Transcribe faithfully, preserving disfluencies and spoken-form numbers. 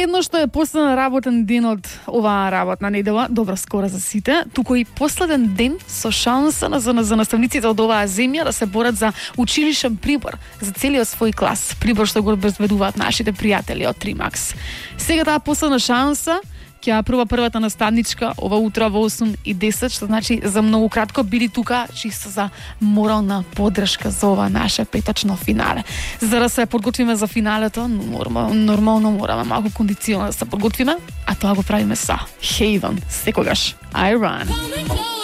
едно што е последен работен ден од оваа работна недела, добро скоро за сите, туку и последен ден со шанса на, за, за наставниците од оваа земја да се борат за училишен прибор за целиот свој клас, прибор што го обезбедуваат нашите пријатели од Тримакс. Сега таа последна шанса ќе ја прва првата наставничка ова утро во осум и десет, што значи за многу кратко биди тука чисто за морална поддршка за ова наше петочно финале. За да се подготвиме за финалето, нормално, нормално мораме малку кондиционно да се подготвиме, а тоа го правиме со Haven, секогаш I Run.